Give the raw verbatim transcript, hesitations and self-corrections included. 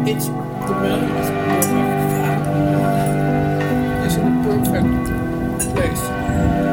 It's the moon is perfect. It's in the perfect place.